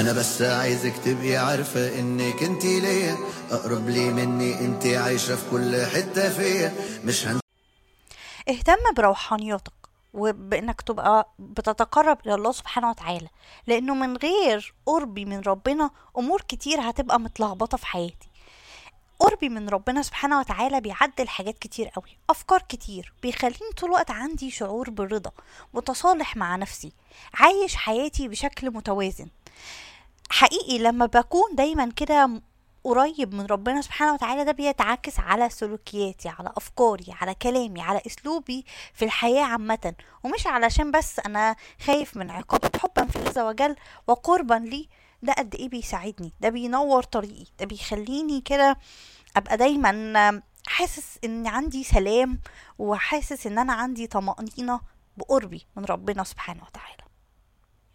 انا بس عايزك تبقي عارفة انك انتي ليا اقرب لي مني، انتي عايشة في كل حتة فيا. مش اهتم بروحانيتك وبانك تبقى بتتقرب الى الله سبحانه وتعالى، لانه من غير قربي من ربنا امور كتير هتبقى متلخبطة في حياتي. قربي من ربنا سبحانه وتعالى بيعدل حاجات كتير قوي، افكار كتير، بيخليني طول الوقت عندي شعور بالرضا، متصالح مع نفسي، عايش حياتي بشكل متوازن. حقيقي لما بكون دايما كده قريب من ربنا سبحانه وتعالى، ده بيتعكس على سلوكياتي، على افكاري، على كلامي، على اسلوبي في الحياة عامة. ومش علشان بس انا خايف من عقاب، حبا في الله عز وجل وقربا لي. ده قد ايه بيساعدني، ده بينور طريقي، ده بيخليني كده ابقى دايما حاسس ان عندي سلام، وحاسس ان انا عندي طمأنينة بقربي من ربنا سبحانه وتعالى.